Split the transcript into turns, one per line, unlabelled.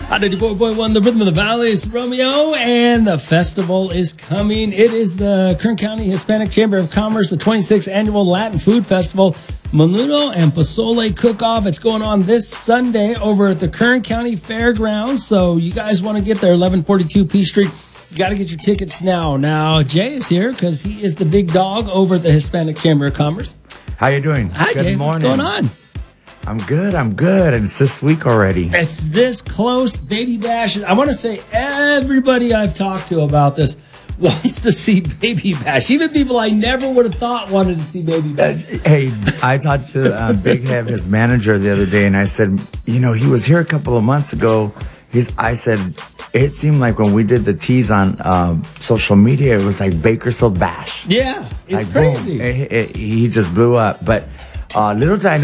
On 94.1, the Rhythm of the Valley is Romeo, and the festival is coming. It is the Kern County Hispanic Chamber of Commerce, the 26th Annual Latin Food Festival, Menudo and Pozole Cook-Off. It's going on this Sunday over at the Kern County Fairgrounds, so you guys want to get there, 1142 P Street. You got to get your tickets now. Now, Jay is here because he is the big dog over at the Hispanic Chamber of Commerce.
How you doing?
Hi,
Good
Jay.
morning.
What's going on?
I'm good. And it's this week already.
It's this close. Baby Bash. I want to say everybody I've talked to about this wants to see Baby Bash. Even people I never would have thought wanted to see Baby Bash.
Hey, I talked to Big Hev, his manager, the other day, and I said, he was here a couple of months ago. I said, it seemed like when we did the tease on social media, it was like Bakersfield Bash.
Yeah, it's
like,
crazy.
Boom, he just blew up. But little did I know